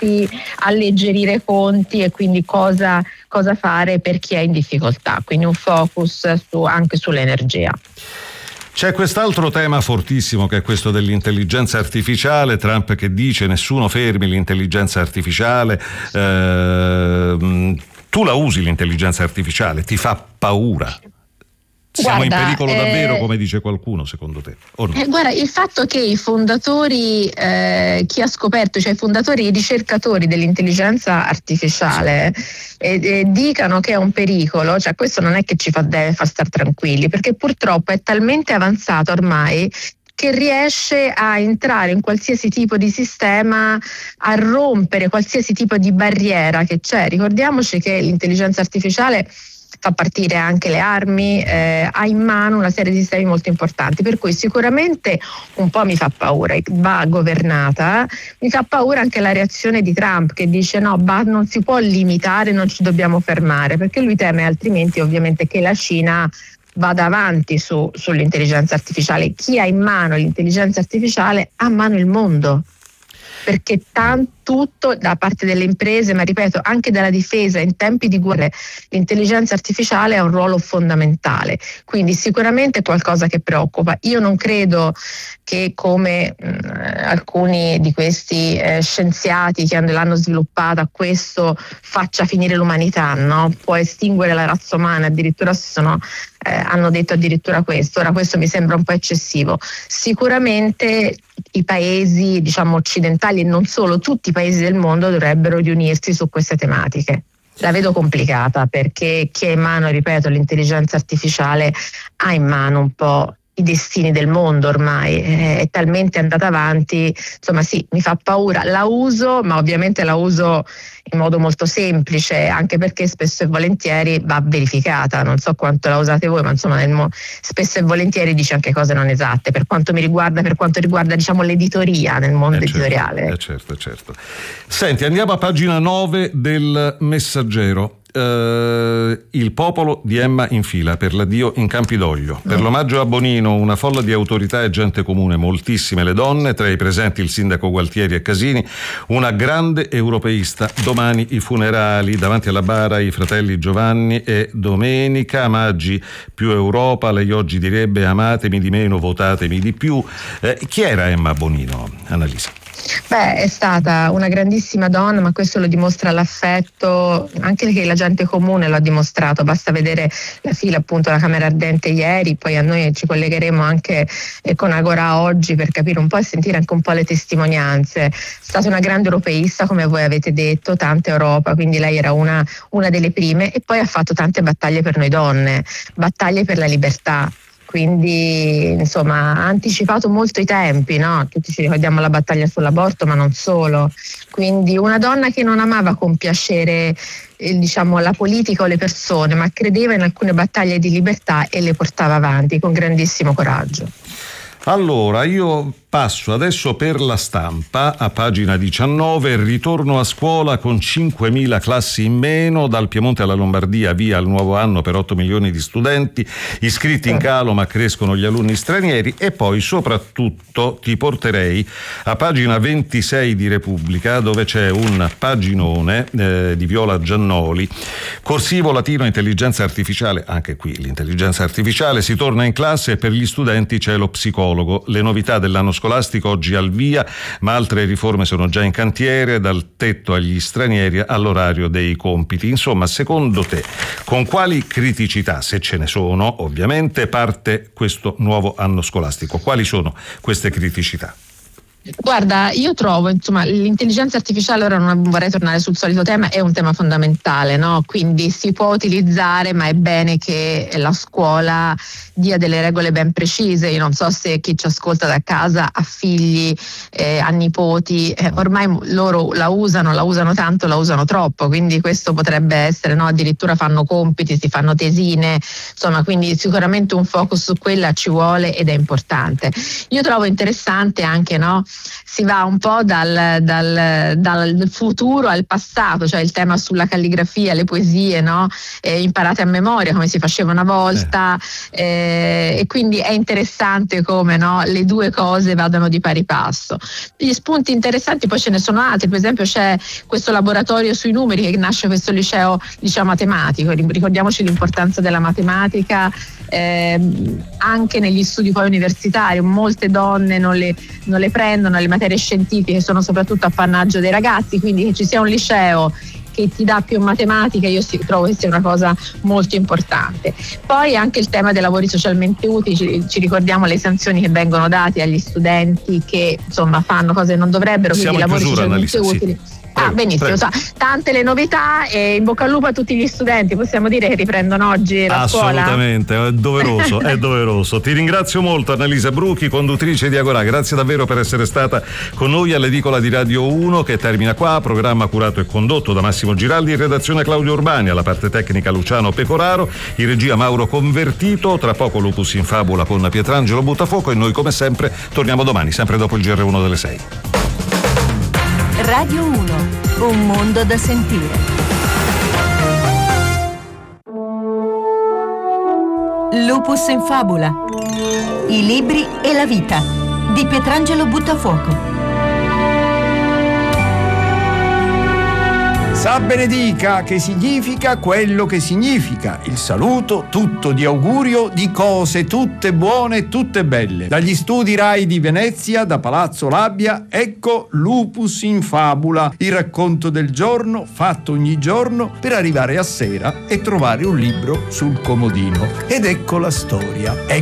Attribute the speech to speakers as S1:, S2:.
S1: tempi, alleggerire conti e quindi cosa fare per chi è in difficoltà, quindi un focus anche sull'energia.
S2: C'è quest'altro tema fortissimo che è questo dell'intelligenza artificiale. Trump che dice nessuno fermi l'intelligenza artificiale. Tu la usi l'intelligenza artificiale? Ti fa paura? Siamo in pericolo davvero, come dice qualcuno, secondo te? O no?
S1: Guarda, il fatto che i fondatori, chi ha scoperto, cioè i fondatori, i ricercatori dell'intelligenza artificiale dicano che è un pericolo, cioè questo non è che deve far stare tranquilli, perché purtroppo è talmente avanzato ormai che riesce a entrare in qualsiasi tipo di sistema, a rompere qualsiasi tipo di barriera che c'è. Ricordiamoci che l'intelligenza artificiale fa partire anche le armi, ha in mano una serie di sistemi molto importanti, per cui sicuramente un po' mi fa paura, va governata. Mi fa paura anche la reazione di Trump che dice no, non si può limitare, non ci dobbiamo fermare, perché lui teme altrimenti ovviamente che la Cina vada avanti sull'intelligenza artificiale. Chi ha in mano l'intelligenza artificiale ha in mano il mondo, perché tutto da parte delle imprese, ma ripeto anche dalla difesa in tempi di guerra, l'intelligenza artificiale ha un ruolo fondamentale, quindi sicuramente è qualcosa che preoccupa. Io non credo che come alcuni di questi scienziati che l'hanno sviluppata questo faccia finire l'umanità, no? Può estinguere la razza umana, addirittura hanno detto addirittura questo. Ora questo mi sembra un po' eccessivo. Sicuramente i paesi, diciamo, occidentali e non solo, tutti i paesi del mondo dovrebbero riunirsi su queste tematiche. La vedo complicata perché chi ha in mano, ripeto, l'intelligenza artificiale ha in mano un po' i destini del mondo ormai, è talmente andata avanti, insomma sì, mi fa paura, la uso, ma ovviamente la uso in modo molto semplice, anche perché spesso e volentieri va verificata, non so quanto la usate voi, ma insomma spesso e volentieri dice anche cose non esatte, per quanto mi riguarda, per quanto riguarda diciamo l'editoria nel mondo editoriale.
S2: Certo. Senti, andiamo a pagina 9 del Messaggero. Il popolo di Emma in fila per l'addio in Campidoglio. Per l'omaggio a Bonino una folla di autorità e gente comune, moltissime le donne, tra i presenti il sindaco Gualtieri e Casini, una grande europeista. Domani i funerali, davanti alla bara i fratelli Giovanni e Domenica. Maggi più Europa, lei oggi direbbe amatemi di meno, votatemi di più. Chi era Emma Bonino, Annalisa?
S1: Beh, è stata una grandissima donna, ma questo lo dimostra l'affetto, anche che la gente comune lo ha dimostrato, basta vedere la fila appunto alla Camera Ardente ieri, poi a noi ci collegheremo anche con Agora oggi per capire un po' e sentire anche un po' le testimonianze. È stata una grande europeista, come voi avete detto, tanta Europa, quindi lei era una delle prime, e poi ha fatto tante battaglie per noi donne, battaglie per la libertà. Quindi insomma ha anticipato molto i tempi, no? Tutti ci ricordiamo la battaglia sull'aborto, ma non solo. Quindi una donna che non amava compiacere diciamo la politica o le persone, ma credeva in alcune battaglie di libertà e le portava avanti con grandissimo coraggio.
S2: Allora, io passo adesso per La Stampa, a pagina 19, ritorno a scuola con 5.000 classi in meno, dal Piemonte alla Lombardia via al nuovo anno per 8 milioni di studenti, iscritti in calo ma crescono gli alunni stranieri, e poi soprattutto ti porterei a pagina 26 di Repubblica, dove c'è un paginone di Viola Giannoli, corsivo latino intelligenza artificiale, anche qui l'intelligenza artificiale, si torna in classe e per gli studenti c'è lo psicologo. Le novità dell'anno scolastico oggi al via, ma altre riforme sono già in cantiere, dal tetto agli stranieri all'orario dei compiti. Insomma, secondo te, con quali criticità, se ce ne sono, ovviamente, parte questo nuovo anno scolastico? Quali sono queste criticità?
S1: Guarda, io trovo, insomma, l'intelligenza artificiale, ora non vorrei tornare sul solito tema, è un tema fondamentale, no? Quindi si può utilizzare, ma è bene che la scuola dia delle regole ben precise. Io non so se chi ci ascolta da casa ha figli, ha nipoti, ormai loro la usano tanto, la usano troppo, quindi questo potrebbe essere, no? Addirittura fanno compiti, si fanno tesine, insomma, quindi sicuramente un focus su quella ci vuole ed è importante. Io trovo interessante anche, no? si va un po' dal futuro al passato, cioè il tema sulla calligrafia, le poesie, no? Imparate a memoria come si faceva una volta, e quindi è interessante come, no, le due cose vadano di pari passo. Gli spunti interessanti poi ce ne sono altri, per esempio c'è questo laboratorio sui numeri che nasce questo liceo matematico, ricordiamoci l'importanza della matematica anche negli studi poi universitari. Molte donne non le prendono, le materie scientifiche sono soprattutto appannaggio dei ragazzi, quindi che ci sia un liceo che ti dà più matematica, io trovo che sia una cosa molto importante. Poi anche il tema dei lavori socialmente utili, ci ricordiamo le sanzioni che vengono date agli studenti che insomma fanno cose che non dovrebbero, quindi lavori socialmente utili. Sì. Benissimo, tante le novità, e in bocca al lupo a tutti gli studenti. Possiamo dire che riprendono oggi la scuola?
S2: Assolutamente, è doveroso, è doveroso. Ti ringrazio molto, Annalisa Bruchi, conduttrice di Agorà, grazie davvero per essere stata con noi all'edicola di Radio 1, che termina qua. Programma curato e condotto da Massimo Giraldi, in redazione Claudio Urbani, alla parte tecnica Luciano Pecoraro, in regia Mauro Convertito. Tra poco Lupus in Fabula con Pietrangelo Buttafuoco, e noi come sempre torniamo domani, sempre dopo il GR1 delle 6.
S3: Radio 1, un mondo da sentire. Lupus in Fabula, i libri e la vita di Pietrangelo Buttafuoco.
S4: Sa benedica, che significa quello che significa. Il saluto tutto di augurio di cose tutte buone e tutte belle. Dagli studi Rai di Venezia, da Palazzo Labbia, ecco Lupus in Fabula, il racconto del giorno fatto ogni giorno per arrivare a sera e trovare un libro sul comodino. Ed ecco la storia.